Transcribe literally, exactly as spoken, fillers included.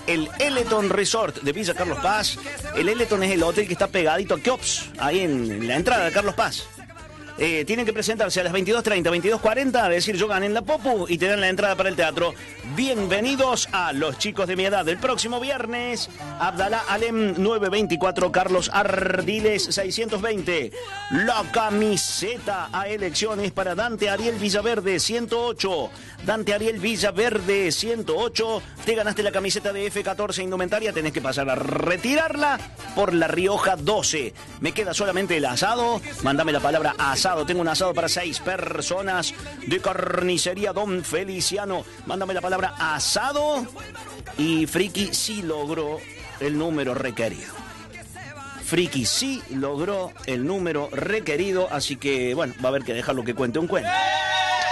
el Eleton Resort de Villa Carlos Paz. El Eleton es el hotel que está pegadito a Keops, ahí en la entrada de Carlos Paz. Eh, tienen que presentarse a las veintidós treinta, veintidós cuarenta, a decir yo gané en la Popu y te dan la entrada para el teatro. Bienvenidos a Los Chicos de Mi Edad. El próximo viernes, Abdalá Alem novecientos veinticuatro, Carlos Ardiles seiscientos veinte. La camiseta a elecciones para Dante Ariel Villaverde ciento ocho. Dante Ariel Villaverde ciento ocho. Te ganaste la camiseta de F catorce indumentaria, tenés que pasar a retirarla por La Rioja doce. Me queda solamente el asado. Mándame la palabra asado. Tengo un asado para seis personas de carnicería Don Feliciano. Mándame la palabra asado y Friki sí logró el número requerido. Friki sí logró el número requerido, así que bueno, va a haber que dejarlo que cuente un cuento.